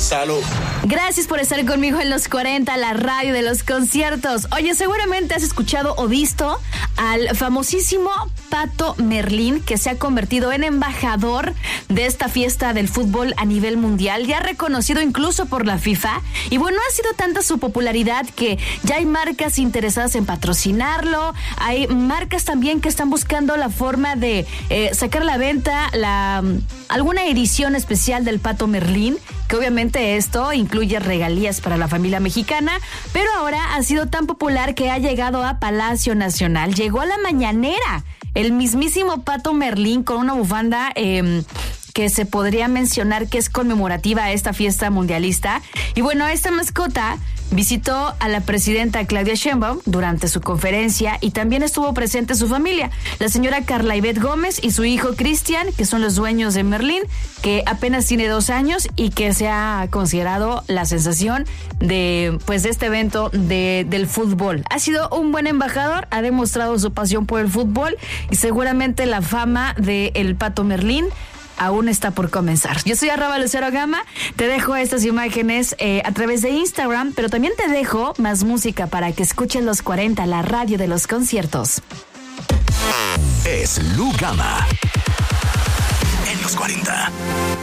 Salud. Gracias por estar conmigo en los 40, la radio de los conciertos. Oye, seguramente has escuchado o visto al famosísimo Pato Merlín, que se ha convertido en embajador de esta fiesta del fútbol a nivel mundial, ya reconocido incluso por la FIFA. Y bueno, ha sido tanta su popularidad que ya hay marcas interesadas en patrocinarlo. Hay marcas también que están buscando la forma de sacar a la venta alguna edición especial del Pato Merlín, que obviamente esto incluye regalías para la familia mexicana, pero ahora ha sido tan popular que ha llegado a Palacio Nacional. Llegó a la mañanera el mismísimo Pato Merlín con una bufanda que se podría mencionar que es conmemorativa a esta fiesta mundialista. Y bueno, esta mascota visitó a la presidenta Claudia Sheinbaum durante su conferencia y también estuvo presente su familia, la señora Carla Ivette Gómez y su hijo Cristian, que son los dueños de Merlín, que apenas tiene 2 años y que se ha considerado la sensación de este evento del fútbol. Ha sido un buen embajador, ha demostrado su pasión por el fútbol y seguramente la fama del Pato Merlín aún está por comenzar. Yo soy @LuceroGama, te dejo estas imágenes a través de Instagram, pero también te dejo más música para que escuches los 40, la radio de los conciertos. Es Lu Gama en los 40.